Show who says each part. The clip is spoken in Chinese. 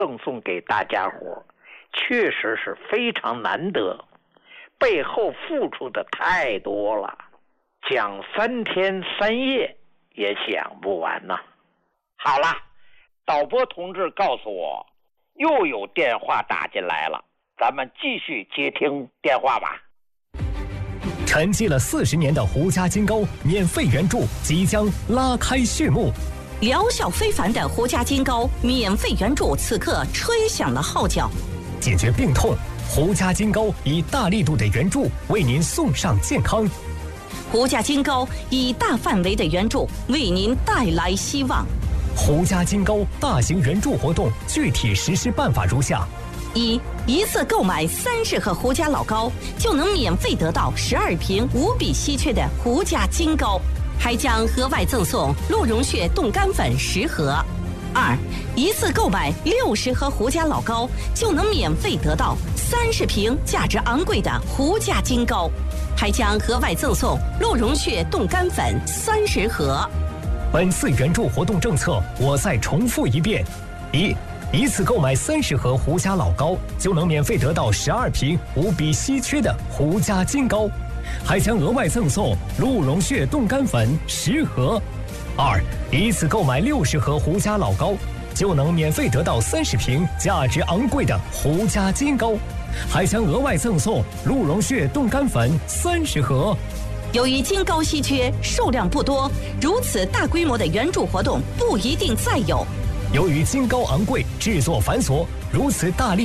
Speaker 1: 赠送给大家伙，确实是非常难得，背后付出的太多了，讲3天3夜也讲不完呐。好了，导播同志告诉我又有电话打进来了，咱们继续接听电话吧。
Speaker 2: 沉寂了40年的胡家金钩免费援助即将拉开序幕，
Speaker 3: 疗效非凡的胡家金钩免费援助此刻吹响了号角。
Speaker 2: 解决病痛，胡家金钩以大力度的援助为您送上健康。
Speaker 3: 胡家金钩以大范围的援助为您带来希望。
Speaker 2: 胡家金钩大型援助活动具体实施办法如下：
Speaker 3: 一次购买30盒胡家老膏，就能免费得到12瓶无比稀缺的胡家金钩，还将额外赠送鹿茸血冻干粉10盒。一次购买60盒胡家老膏，就能免费得到30瓶价值昂贵的胡家金钩，还将额外赠送鹿茸血冻干粉30盒。
Speaker 2: 本次援助活动政策我再重复一遍：一次购买30盒胡家老膏，就能免费得到12瓶无比稀缺的胡家金钩，还将额外赠送鹿茸血冻干粉10盒。一次购买60盒胡家老膏，就能免费得到30瓶价值昂贵的胡家金钩，还将额外赠送鹿茸血冻干粉30盒。
Speaker 3: 由于金钩稀缺，数量不多，如此大规模的援助活动不一定再有。
Speaker 2: 由于金钩昂贵，制作繁琐，如此大力